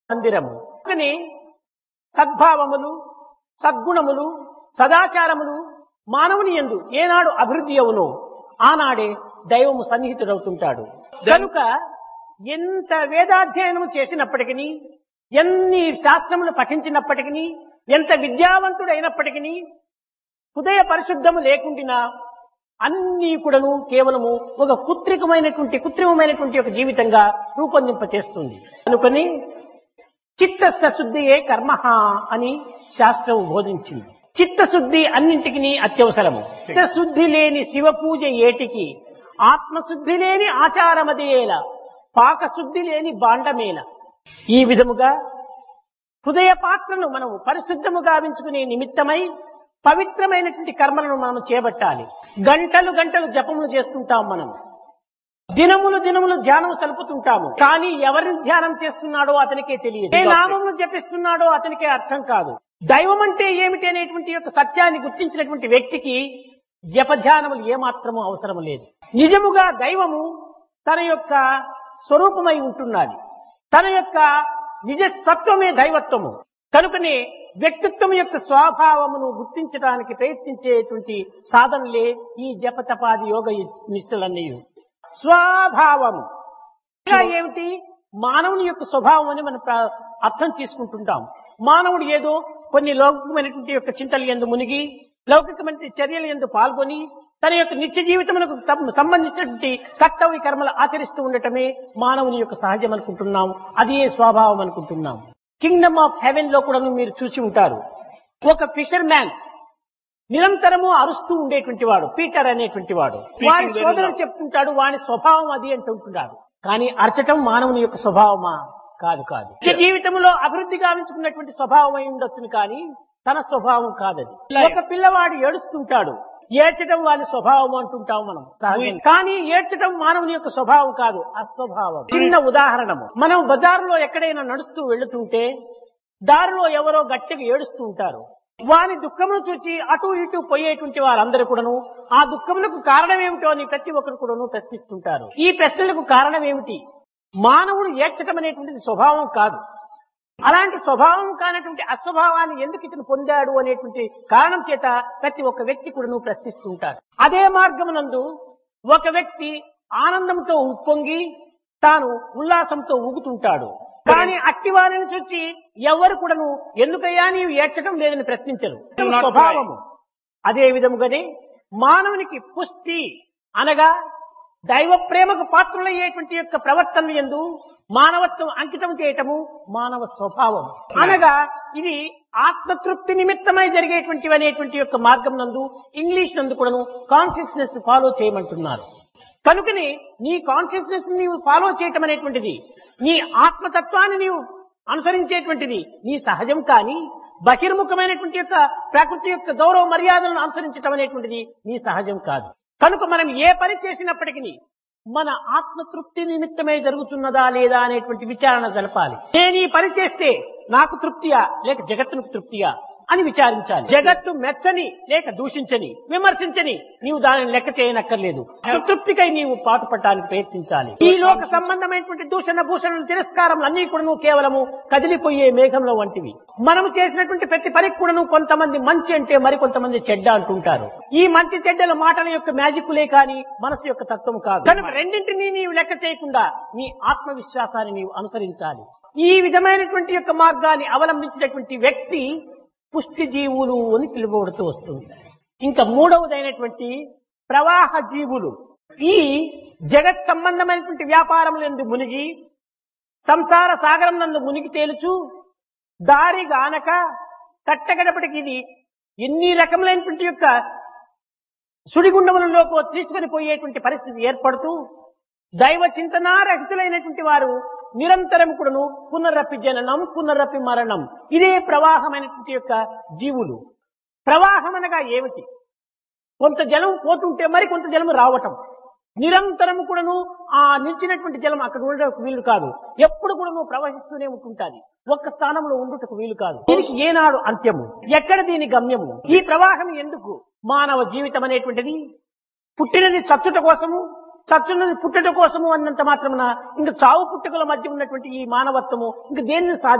మందిరము. కానీ సద్భావములు, సద్గుణములు, సదాచారములు మానవుని యందు ఏనాడు అభివృద్ధి అవునో ఆనాడే దైవము సన్నిహితుడవుతుంటాడు. కనుక ఎంత వేదాధ్యయనము చేసినప్పటికీ, ఎన్ని శాస్త్రములు పఠించినప్పటికీ, ఎంత విద్యావంతుడైనప్పటికీ హృదయ పరిశుద్ధము లేకుండినా అన్నీ కూడాను కేవలము ఒక కృత్రిమమైనటువంటి ఒక జీవితంగా రూపొందింప చేస్తుంది. అనుకొని చిత్తస్థ శుద్ధియే కర్మ అని శాస్త్రం బోధించింది. చిత్తశుద్ధి అన్నింటికి అత్యవసరము. చిత్తశుద్ధి లేని శివ పూజ ఏటికి, ఆత్మశుద్ధి లేని ఆచారమదేల, పాకశుద్ధి లేని బాండమేల. ఈ విధముగా హృదయ పాత్రను మనము పరిశుద్ధము గావించుకునే నిమిత్తమై పవిత్రమైనటువంటి కర్మలను మనం చేపట్టాలి. గంటలు గంటలు జపములు చేస్తుంటాం. మనం దినములు ధ్యానం సలుపుతుంటాము. కానీ ఎవరిని ధ్యానం చేస్తున్నాడో అతనికే తెలియదు. ఏ నామమును జపిస్తున్నాడో అతనికే అర్థం కాదు. దైవం అంటే ఏమిటి అనేటువంటి యొక్క సత్యాన్ని గుర్తించినటువంటి వ్యక్తికి జపధ్యానములు ఏమాత్రము అవసరం లేదు. నిజముగా దైవము తన యొక్క స్వరూపమై ఉంటున్నది. తన యొక్క నిజతత్వమే దైవత్వము. కనుకనే వ్యక్తిత్వం యొక్క స్వభావమును గుర్తించడానికి ప్రయత్నించేటువంటి సాధనలే ఈ జపతపాది యోగ నిష్ఠలన్నీ. స్వభావము ఏమిటి? మానవుని యొక్క స్వభావం అని మనం అర్థం చేసుకుంటుంటాం. మానవుడు ఏదో కొన్ని లౌకికమైనటువంటి యొక్క చింతలు యందు మునిగి, లౌకికమైన చర్యల యందు పాల్గొని తన యొక్క నిత్య జీవితమునకు సంబంధించినటువంటి కర్తవ్య కర్మలు ఆచరిస్తూ ఉండటమే మానవుని యొక్క సహజం అనుకుంటున్నాం. అదే స్వభావం అనుకుంటున్నాం. కింగ్డమ్ ఆఫ్ హెవెన్ లో కూడా మీరు చూసి ఉంటారు. ఒక ఫిషర్ మ్యాన్ నిరంతరము అరుస్తూ ఉండేటువంటి వాడు, పీటర్ అనేటువంటి వాడు. వారి సోదరుడు చెప్తుంటాడు వాని స్వభావం అది అంటుంటాడు. కానీ అరచటం మానవుని యొక్క స్వభావమా? కాదు. నిత్య జీవితంలో అభివృద్ధి గావించుకున్నటువంటి స్వభావం అయి ఉండొచ్చును, కానీ తన స్వభావం కాదది. ఒక పిల్లవాడు ఏడుస్తుంటాడు, ఏడ్చడం వాని స్వభావం అంటుంటాం మనం. కానీ ఏడ్చడం మానవుని యొక్క స్వభావం కాదు, అస్వభావం. చిన్న ఉదాహరణము, మనం బజారులో ఎక్కడైనా నడుస్తూ వెళుతుంటే దారిలో ఎవరో గట్టిగా ఏడుస్తూ ఉంటారు. వాని దుఃఖమును చూచి అటు ఇటు పోయేటువంటి వారందరూ కూడాను ఆ దుఃఖములకు కారణం ఏమిటో అని ప్రతి ఒక్కరు కూడాను ప్రశ్నిస్తుంటారు. ఈ ప్రశ్నలకు కారణం ఏమిటి? మానవుడు ఏడ్చటం అనేటువంటిది స్వభావం కాదు. అలాంటి స్వభావం కానటువంటి అస్వభావాన్ని ఎందుకు ఇతను పొందాడు అనేటువంటి కారణం చేత ప్రతి ఒక్క వ్యక్తి కూడా ప్రశ్నిస్తుంటాడు. అదే మార్గమునందు ఒక వ్యక్తి ఆనందంతో ఉప్పొంగి తాను ఉల్లాసంతో ఊగుతుంటాడు. కానీ అట్టివారిని చూచి ఎవరు కూడాను ఎందుకయ్యా నీవు ఏడ్చడం లేదని ప్రశ్నించరు. స్వభావము. అదే విధముగానే మానవునికి పుష్టి అనగా దైవ ప్రేమకు పాత్రులయ్యేటువంటి యొక్క ప్రవర్తన యందు మానవత్వం అంకితం చేయటము మానవ స్వభావం. అనగా ఇది ఆత్మతృప్తి నిమిత్తమై జరిగేటువంటి అనేటువంటి యొక్క మార్గం నందు ఇంగ్లీష్ నందు కూడాను కాన్షియస్నెస్ ఫాలో చేయమంటున్నారు. కనుకని నీ కాన్షియస్నెస్ నీవు ఫాలో చేయటం అనేటువంటిది, నీ ఆత్మతత్వాన్ని నీవు అనుసరించేటువంటిది నీ సహజం. కానీ బహిర్ముఖమైనటువంటి యొక్క ప్రకృతి యొక్క గౌరవ మర్యాదలను అనుసరించటం అనేటువంటిది నీ సహజం కాదు. కనుక మనం ఏ పని చేసినప్పటికీ మన ఆత్మతృప్తి నిమిత్తమే జరుగుతున్నదా లేదా అనేటువంటి విచారణ జరపాలి. నేను ఈ పని చేస్తే నాకు తృప్తియా లేక జగత్తుకు తృప్తియా అని విచారించాలి. జగత్తు మెచ్చని లేక దూషించని విమర్శించని నీవు దానిని లెక్క చేయనక్కర్లేదు. తృప్తికై నీవు పాటుపడటానికి ప్రయత్నించాలి. ఈ లోక సంబంధమైనటువంటి దూషణ భూషణ తిరస్కారం అన్ని కూడా కేవలము కదిలిపోయే మేఘంలో వంటివి. మనము చేసినటువంటి ప్రతి పనికి కూడా కొంతమంది మంచి అంటే మరికొంతమంది చెడ్డ అంటుంటారు. ఈ మంచి చెడ్డల మాటల యొక్క మ్యాజిక్లే కానీ మనసు యొక్క తత్వం కాదు. కనుక రెండింటినీ నీవు లెక్క చేయకుండా నీ ఆత్మవిశ్వాసాన్ని నీవు అనుసరించాలి. ఈ విధమైనటువంటి యొక్క మార్గాన్ని అవలంబించినటువంటి వ్యక్తి పుష్టి జీవులు అని పిలువబడుతూ వస్తుంది. ఇంకా మూడవదైనటువంటి ప్రవాహ జీవులు. ఈ జగత్ సంబంధమైనటువంటి వ్యాపారములందు మునిగి సంసార సాగరం నందు మునిగి తేలుచు దారి గానక కట్టగడపటికి ఇది ఎన్ని రకములైనటువంటి యొక్క సుడిగుండములలోకి తీసుకుని పోయేటువంటి పరిస్థితి ఏర్పడుతూ దైవ చింతనారహితులైనటువంటి వారు నిరంతరం కూడాను పునరపి జననం పునరపి మరణం, ఇదే ప్రవాహమైనటువంటి యొక్క జీవులు. ప్రవాహం అనగా ఏమిటి? కొంత జలం పోతుంటే మరి కొంత జలం రావటం. నిరంతరం కూడాను ఆ నిలిచినటువంటి జలం అక్కడ ఉండటకు వీలు కాదు. ఎప్పుడు కూడాను ప్రవహిస్తూనే ఉంటుంటాది. ఒక్క స్థానంలో ఉండుటకు వీలు కాదు. దీనికి ఏనాడు అంత్యము? ఎక్కడ దీని గమ్యము? ఈ ప్రవాహం ఎందుకు? మానవ జీవితం అనేటువంటిది పుట్టినది చచ్చుట కోసము, చచ్చున్నది పుట్టట కోసము అన్నంత మాత్రమున ఇంకా చావు పుట్టుకల మధ్య ఉన్నటువంటి ఈ మానవత్వము ఇంకా దేనిని